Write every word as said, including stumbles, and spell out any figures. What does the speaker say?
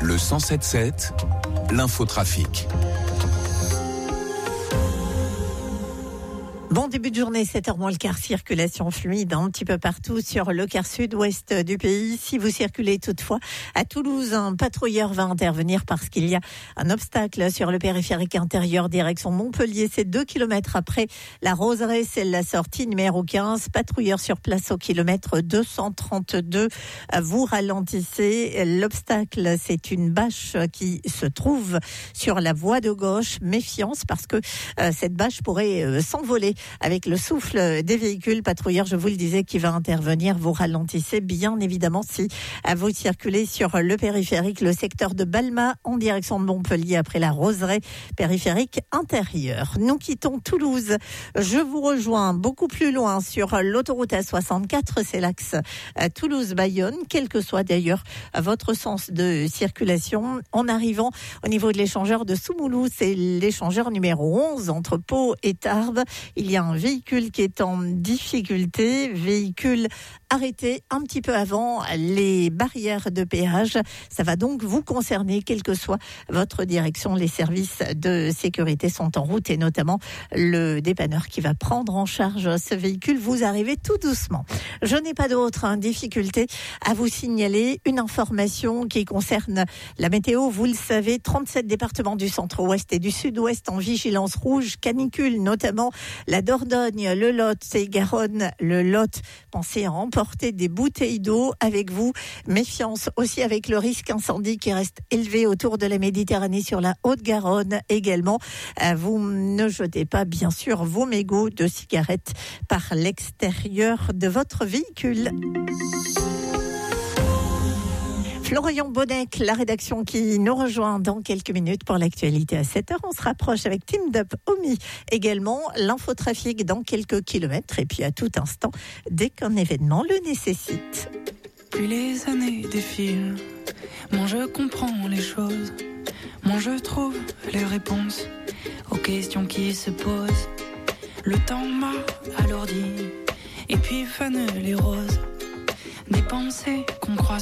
Le cent sept sept, l'infotrafic. Bon début de journée, sept heures moins le quart, circulation fluide un petit peu partout sur le quart sud-ouest du pays. Si vous circulez toutefois à Toulouse, un patrouilleur va intervenir parce qu'il y a un obstacle sur le périphérique intérieur direction Montpellier. C'est deux kilomètres après la Roseraie, c'est la sortie numéro quinze. Patrouilleur sur place au kilomètre deux cent trente-deux. Vous ralentissez. L'obstacle, c'est une bâche qui se trouve sur la voie de gauche. Méfiance parce que euh, cette bâche pourrait euh, s'envoler avec le souffle des véhicules. Patrouilleur, je vous le disais, qui va intervenir. Vous ralentissez bien évidemment si vous circulez sur le périphérique, le secteur de Balma en direction de Montpellier après la Roseraie, périphérique intérieur. Nous quittons Toulouse. Je vous rejoins beaucoup plus loin sur l'autoroute A soixante-quatre, c'est l'axe Toulouse-Bayonne, quel que soit d'ailleurs votre sens de circulation. En arrivant au niveau de l'échangeur de Soumoulou, c'est l'échangeur numéro onze entre Pau et Tarbes. Il y a un véhicule qui est en difficulté, véhicule arrêté un petit peu avant les barrières de péage. Ça va donc vous concerner, quelle que soit votre direction. Les services de sécurité sont en route et notamment le dépanneur qui va prendre en charge ce véhicule. Vous arrivez tout doucement. Je n'ai pas d'autre hein, difficulté à vous signaler. Une information qui concerne la météo. Vous le savez, trente-sept départements du centre-ouest et du sud-ouest en vigilance rouge, canicule, notamment la Dordogne, le Lot et Garonne. Le Lot, pensez à emporter des bouteilles d'eau avec vous. Méfiance aussi avec le risque incendie qui reste élevé autour de la Méditerranée sur la Haute-Garonne également. Vous ne jetez pas, bien sûr, vos mégots de cigarettes par l'extérieur de votre véhicule. Florian Bonnec, la rédaction qui nous rejoint dans quelques minutes pour l'actualité à sept heures. On se rapproche avec Team Up Omi. Également, l'infotrafic dans quelques kilomètres. Et puis à tout instant, dès qu'un événement le nécessite. Plus les années défilent, moins je comprends les choses, moins je trouve les réponses aux questions qui se posent. Le temps m'a alourdi, et puis fanent les roses, des pensées qu'on croit